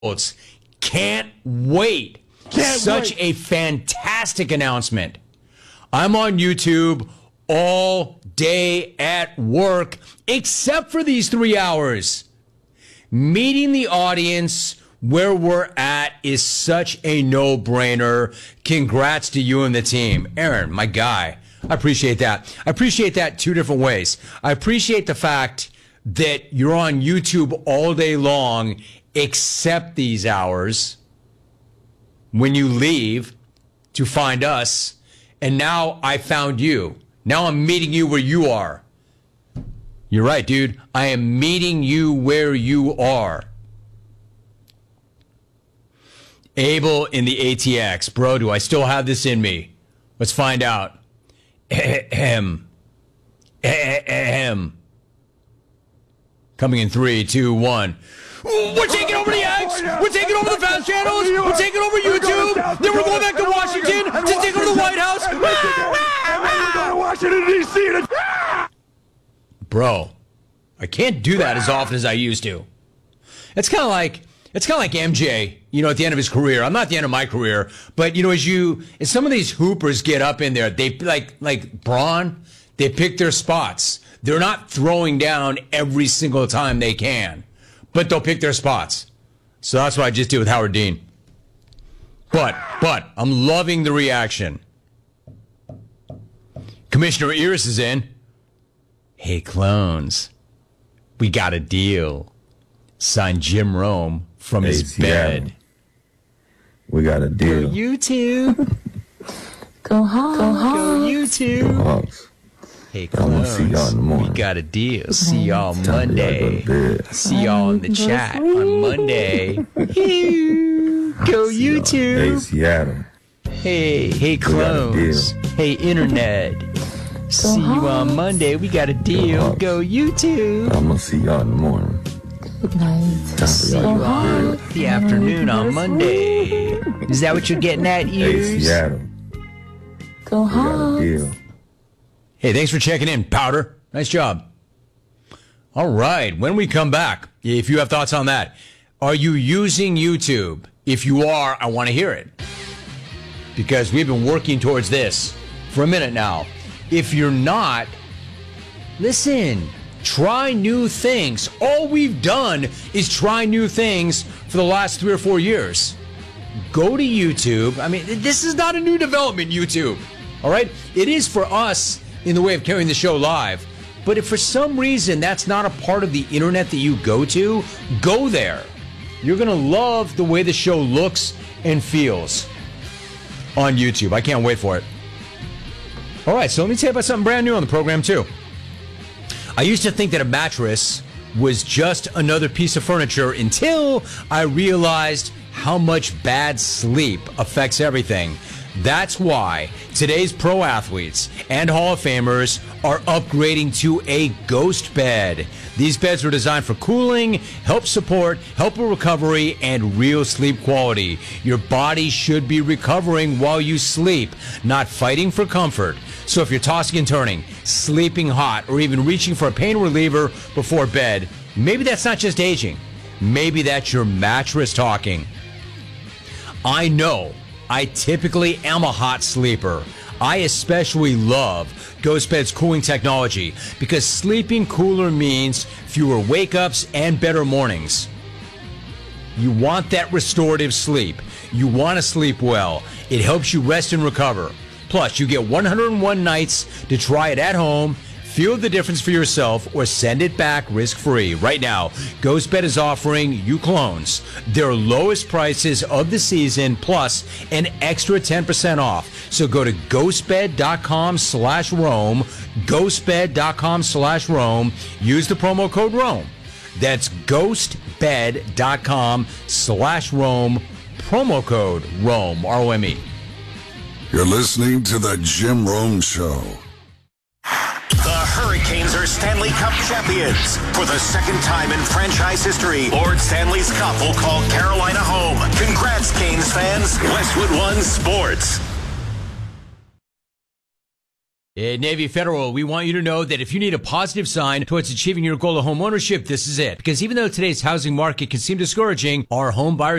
Can't wait. Such a fantastic announcement. I'm on YouTube all day at work, except for these 3 hours. Meeting the audience where we're at is such a no-brainer. Congrats to you and the team. Aaron, my guy, I appreciate that. I appreciate that two different ways. I appreciate the fact that you're on YouTube all day long, except these hours, when you leave to find us, and now I found you. Now I'm meeting you where you are. You're right, dude. I am meeting you where you are. Abel in the ATX. Bro, do I still have this in me? Let's find out. Ahem. Ahem. Coming in 3, 2, 1. We're taking over the X. We're taking over the fast channels. We're taking over YouTube. Then we're going back to Washington to take over the White House. And we're going to Washington, D.C. Bro, I can't do that as often as I used to. It's kind of like MJ, at the end of his career. I'm not at the end of my career, but as some of these hoopers get up in there, they like Braun, they pick their spots. They're not throwing down every single time they can, but they'll pick their spots. So that's what I just did with Howard Dean. But I'm loving the reaction. Commissioner Iris is in. Hey, clones, we got a deal. Signed Jim Rome from his bed. We got a deal. Go YouTube. Go Hawks. Go YouTube. Go Hawks. Hey, I'm gonna see y'all in the morning. We got a deal. See y'all Monday. Go to See y'all in the chat on Monday. Go YouTube. Hey, Seattle. Hey, clones. Hey, internet. See you on Monday. We got a deal. Go YouTube. I'm gonna see y'all in the morning. Good night. See you on the afternoon on Monday. Is that what you're getting at, Hey, ears? Seattle. Go We got a Hawks. deal. Hey, thanks for checking in, Powder. Nice job. All right, when we come back, if you have thoughts on that, are you using YouTube? If you are, I want to hear it. Because we've been working towards this for a minute now. If you're not, listen, try new things. All we've done is try new things for the last 3 or 4 years. Go to YouTube. I mean, this is not a new development, YouTube. All right? It is for us in the way of carrying the show live. But if for some reason that's not a part of the internet that you go to, go there. You're going to love the way the show looks and feels on YouTube. I can't wait for it. All right, so let me tell you about something brand new on the program, too. I used to think that a mattress was just another piece of furniture until I realized how much bad sleep affects everything. That's why today's pro athletes and Hall of Famers are upgrading to a Ghost Bed. These beds are designed for cooling, help support, help with recovery, and real sleep quality. Your body should be recovering while you sleep, not fighting for comfort. So if you're tossing and turning, sleeping hot, or even reaching for a pain reliever before bed, maybe that's not just aging. Maybe that's your mattress talking. I know I typically am a hot sleeper. I especially love Ghost Bed's cooling technology because sleeping cooler means fewer wake-ups and better mornings. You want that restorative sleep. You want to sleep well. It helps you rest and recover. Plus, you get 101 nights to try it at home, feel the difference for yourself, or send it back risk-free. Right now, Ghost Bed is offering you clones their lowest prices of the season plus an extra 10% off. So go to ghostbed.com/Rome, ghostbed.com/Rome. Use the promo code Rome. That's ghostbed.com/Rome, promo code Rome, R-O-M-E. You're listening to The Jim Rome Show. The Hurricanes are Stanley Cup champions. For the second time in franchise history, Lord Stanley's Cup will call Carolina home. Congrats, Canes fans. Westwood One Sports. At Navy Federal, we want you to know that if you need a positive sign towards achieving your goal of home ownership, this is it. Because even though today's housing market can seem discouraging, our home buyers